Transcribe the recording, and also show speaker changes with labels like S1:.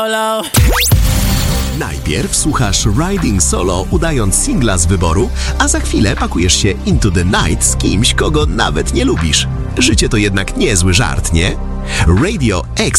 S1: Najpierw słuchasz Riding Solo, udając singla z wyboru, a za chwilę pakujesz się into the night z kimś, kogo nawet nie lubisz. Życie to jednak niezły żart, nie? Radio X